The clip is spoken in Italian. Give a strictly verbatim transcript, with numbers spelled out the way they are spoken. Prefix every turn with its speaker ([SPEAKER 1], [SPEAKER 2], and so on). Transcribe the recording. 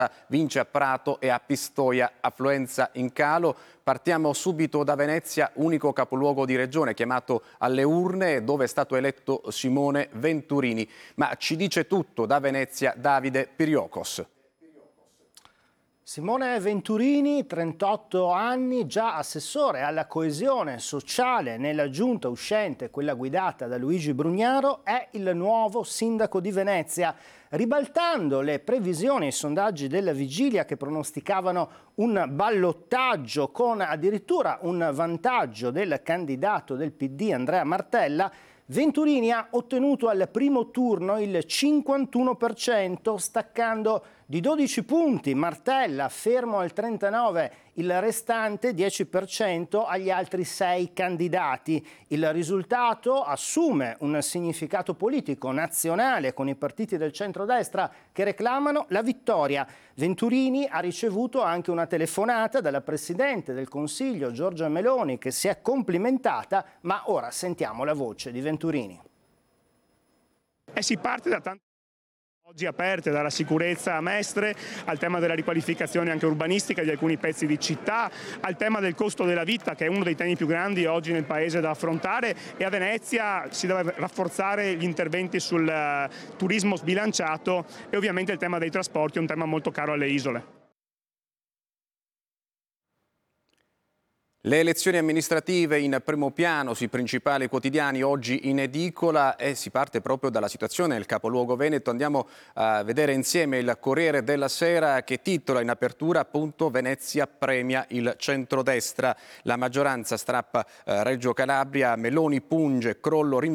[SPEAKER 1] vince a Prato e a Pistoia, affluenza in calo. Partiamo subito da Venezia, unico capoluogo di regione chiamato alle urne, dove è stato eletto Simone Venturini. Ma ci dice tutto da Venezia Davide Piriokos.
[SPEAKER 2] Simone Venturini, trentotto anni, già assessore alla coesione sociale nella giunta uscente, quella guidata da Luigi Brugnaro, è il nuovo sindaco di Venezia, ribaltando le previsioni e i sondaggi della vigilia che pronosticavano un ballottaggio con addirittura un vantaggio del candidato del P D Andrea Martella. Venturini ha ottenuto al primo turno il cinquantuno per cento, staccando di dodici punti Martella, fermo al trentanove, il restante dieci per cento agli altri sei candidati. Il risultato assume un significato politico nazionale con i partiti del centrodestra che reclamano la vittoria. Venturini ha ricevuto anche una telefonata dalla Presidente del Consiglio Giorgia Meloni, che si è complimentata, ma ora sentiamo la voce di Venturini.
[SPEAKER 3] E si parte da tanti oggi aperte, dalla sicurezza a Mestre, al tema della riqualificazione anche urbanistica di alcuni pezzi di città, al tema del costo della vita, che è uno dei temi più grandi oggi nel Paese da affrontare, e a Venezia si deve rafforzare gli interventi sul uh, turismo sbilanciato e ovviamente il tema dei trasporti è un tema molto caro alle isole.
[SPEAKER 1] Le elezioni amministrative in primo piano sui principali quotidiani oggi in edicola e si parte proprio dalla situazione nel capoluogo veneto. Andiamo a vedere insieme il Corriere della Sera che titola in apertura appunto Venezia premia il centrodestra. La maggioranza strappa eh, Reggio Calabria, Meloni punge, crollo